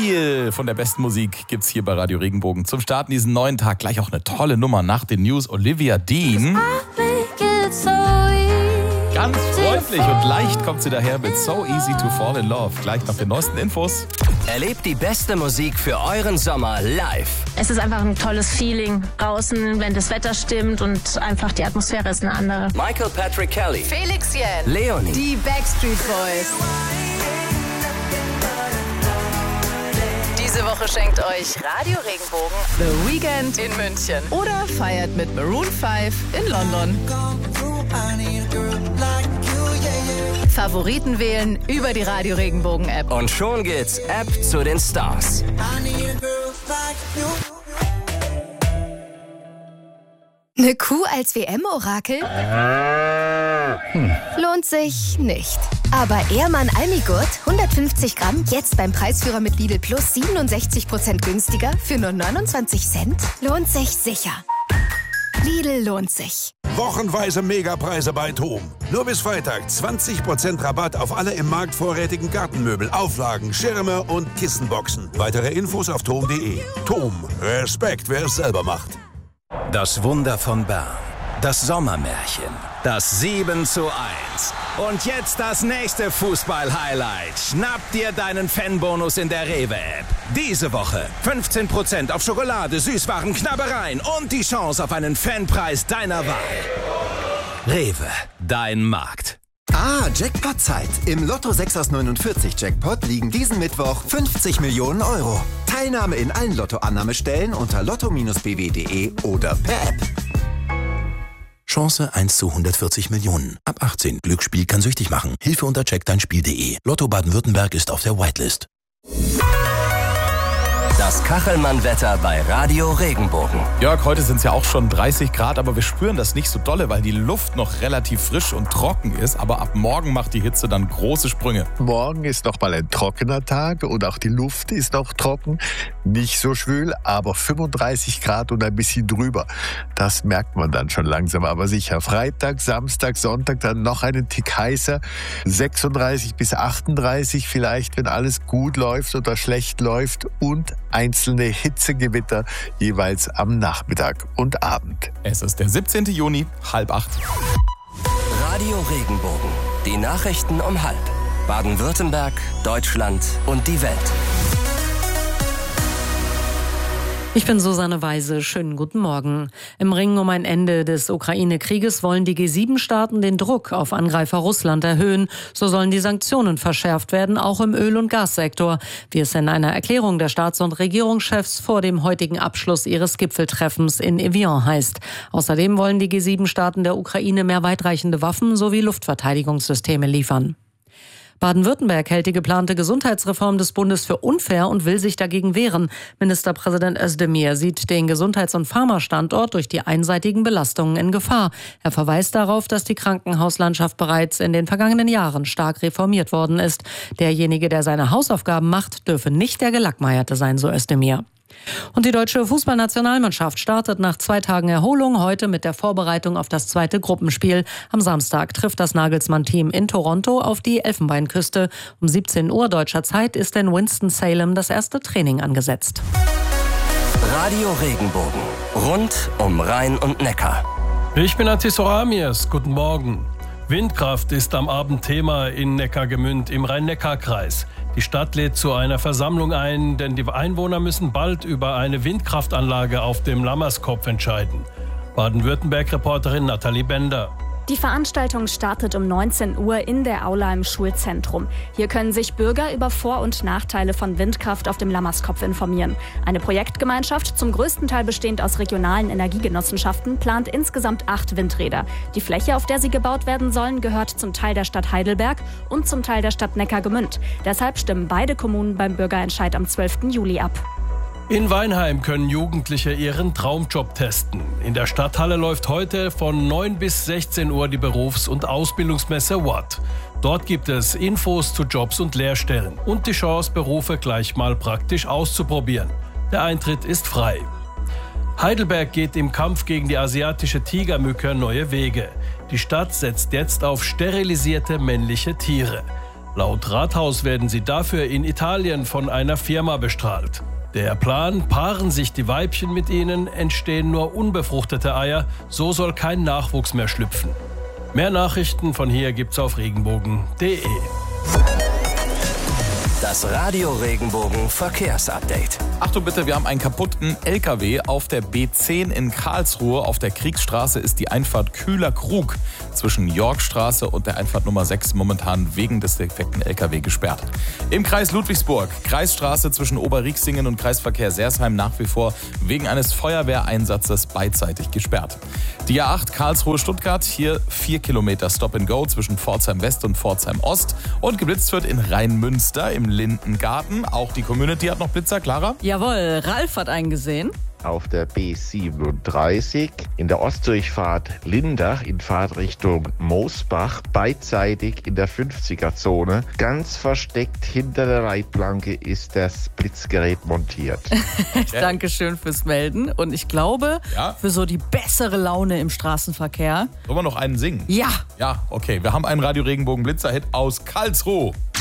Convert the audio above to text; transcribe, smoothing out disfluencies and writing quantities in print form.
Viel von der besten Musik gibt's hier bei Radio Regenbogen. Zum Starten diesen neuen Tag gleich auch eine tolle Nummer nach den News. Olivia Dean. Ganz freundlich und leicht kommt sie daher mit So Easy to Fall in Love. Gleich nach den neuesten Infos. Erlebt die beste Musik für euren Sommer live. Es ist einfach ein tolles Feeling draußen, wenn das Wetter stimmt und einfach die Atmosphäre ist eine andere. Michael Patrick Kelly, Felix Jähn, Leonie, die Backstreet Boys. Diese Woche schenkt euch Radio Regenbogen The Weekend in München oder feiert mit Maroon 5 in London. Favoriten wählen über die Radio Regenbogen App. und schon geht's App zu den Stars. Eine Kuh als WM-Orakel? Lohnt sich nicht. Aber Ehrmann Almigurt, 150 Gramm, jetzt beim Preisführer mit Lidl Plus 67% günstiger für nur 29 Cent? Lohnt sich sicher. Lidl lohnt sich. Wochenweise Megapreise bei TOM. Nur bis Freitag 20% Rabatt auf alle im Markt vorrätigen Gartenmöbel, Auflagen, Schirme und Kissenboxen. Weitere Infos auf tom.de. TOM. Respekt, wer es selber macht. Das Wunder von Bern. Das Sommermärchen. Das 7:1. Und jetzt das nächste Fußball-Highlight. Schnapp dir deinen Fanbonus in der Rewe-App. Diese Woche 15% auf Schokolade, Süßwaren, Knabbereien und die Chance auf einen Fanpreis deiner Wahl. Rewe, dein Markt. Jackpot-Zeit. Im Lotto 6 aus 49 Jackpot liegen diesen Mittwoch 50 Millionen Euro. Teilnahme in allen Lotto-Annahmestellen unter lotto-bw.de oder per App. Chance 1 zu 140 Millionen. Ab 18. Glücksspiel kann süchtig machen. Hilfe unter checkdeinspiel.de. Lotto Baden-Württemberg ist auf der Whitelist. Das Kachelmann-Wetter bei Radio Regenbogen. Jörg, heute sind es ja auch schon 30 Grad, aber wir spüren das nicht so dolle, weil die Luft noch relativ frisch und trocken ist. Aber ab morgen macht die Hitze dann große Sprünge. Morgen ist noch mal ein trockener Tag und auch die Luft ist noch trocken. Nicht so schwül, aber 35 Grad und ein bisschen drüber. Das merkt man dann schon langsam, aber sicher. Freitag, Samstag, Sonntag dann noch einen Tick heißer. 36 bis 38 vielleicht, wenn alles gut läuft oder schlecht läuft. Und einzelne Hitzegewitter jeweils am Nachmittag und Abend. Es ist der 17. Juni, 7:30. Radio Regenbogen. Die Nachrichten um 12:30. Baden-Württemberg, Deutschland und die Welt. Ich bin Susanne Weise. Schönen guten Morgen. Im Ringen um ein Ende des Ukraine-Krieges wollen die G7-Staaten den Druck auf Angreifer Russland erhöhen. So sollen die Sanktionen verschärft werden, auch im Öl- und Gassektor, wie es in einer Erklärung der Staats- und Regierungschefs vor dem heutigen Abschluss ihres Gipfeltreffens in Evian heißt. Außerdem wollen die G7-Staaten der Ukraine mehr weitreichende Waffen sowie Luftverteidigungssysteme liefern. Baden-Württemberg hält die geplante Gesundheitsreform des Bundes für unfair und will sich dagegen wehren. Ministerpräsident Özdemir sieht den Gesundheits- und Pharmastandort durch die einseitigen Belastungen in Gefahr. Er verweist darauf, dass die Krankenhauslandschaft bereits in den vergangenen Jahren stark reformiert worden ist. Derjenige, der seine Hausaufgaben macht, dürfe nicht der Gelackmeierte sein, so Özdemir. Und die deutsche Fußballnationalmannschaft startet nach 2 Tagen Erholung heute mit der Vorbereitung auf das zweite Gruppenspiel. Am Samstag trifft das Nagelsmann-Team in Toronto auf die Elfenbeinküste. Um 17 Uhr deutscher Zeit ist in Winston-Salem das erste Training angesetzt. Radio Regenbogen. Rund um Rhein und Neckar. Ich bin Atis Oramias. Guten Morgen. Windkraft ist am Abend Thema in Neckargemünd im Rhein-Neckar-Kreis. Die Stadt lädt zu einer Versammlung ein, denn die Einwohner müssen bald über eine Windkraftanlage auf dem Lammerskopf entscheiden. Baden-Württemberg-Reporterin Nathalie Bender. Die Veranstaltung startet um 19 Uhr in der Aula im Schulzentrum. Hier können sich Bürger über Vor- und Nachteile von Windkraft auf dem Lammerskopf informieren. Eine Projektgemeinschaft, zum größten Teil bestehend aus regionalen Energiegenossenschaften, plant insgesamt 8 Windräder. Die Fläche, auf der sie gebaut werden sollen, gehört zum Teil der Stadt Heidelberg und zum Teil der Stadt Neckargemünd. Deshalb stimmen beide Kommunen beim Bürgerentscheid am 12. Juli ab. In Weinheim können Jugendliche ihren Traumjob testen. In der Stadthalle läuft heute von 9 bis 16 Uhr die Berufs- und Ausbildungsmesse What. Dort gibt es Infos zu Jobs und Lehrstellen und die Chance, Berufe gleich mal praktisch auszuprobieren. Der Eintritt ist frei. Heidelberg geht im Kampf gegen die asiatische Tigermücke neue Wege. Die Stadt setzt jetzt auf sterilisierte männliche Tiere. Laut Rathaus werden sie dafür in Italien von einer Firma bestrahlt. Der Plan, paaren sich die Weibchen mit ihnen, entstehen nur unbefruchtete Eier, so soll kein Nachwuchs mehr schlüpfen. Mehr Nachrichten von hier gibt's auf regenbogen.de. Das Radio Regenbogen Verkehrsupdate. Achtung bitte, wir haben einen kaputten LKW auf der B10 in Karlsruhe. Auf der Kriegsstraße ist die Einfahrt Kühler-Krug zwischen Yorkstraße und der Einfahrt Nummer 6 momentan wegen des defekten LKW gesperrt. Im Kreis Ludwigsburg, Kreisstraße zwischen Oberrieksingen und Kreisverkehr Sersheim nach wie vor wegen eines Feuerwehreinsatzes beidseitig gesperrt. Die A8 Karlsruhe-Stuttgart, hier 4 Kilometer Stop-and-Go zwischen Pforzheim West und Pforzheim Ost. Und geblitzt wird in Rheinmünster im Lindengarten. Auch die Community hat noch Blitzer, Clara? Jawohl, Ralf hat einen gesehen. Auf der B37 in der Ostdurchfahrt Lindach in Fahrtrichtung Moosbach, beidseitig in der 50er-Zone. Ganz versteckt hinter der Leitplanke ist das Blitzgerät montiert. Dankeschön fürs Melden. Und ich glaube, für so die bessere Laune im Straßenverkehr. Sollen wir noch einen singen? Ja. Ja, okay. Wir haben einen Radio Regenbogen Blitzer-Hit aus Karlsruhe.